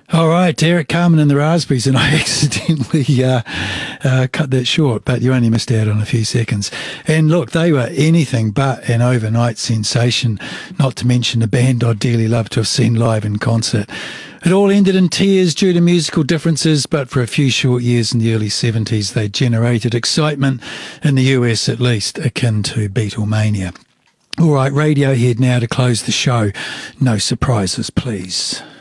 All right, Derek Carmen and the Raspberries, and I accidentally cut that short, but you only missed out on a few seconds. And look, they were anything but an overnight sensation, not to mention a band I'd dearly love to have seen live in concert. It all ended in tears due to musical differences, but for a few short years in the early 70s, they generated excitement, in the US at least, akin to Beatlemania. All right, Radiohead now to close the show. No surprises, please.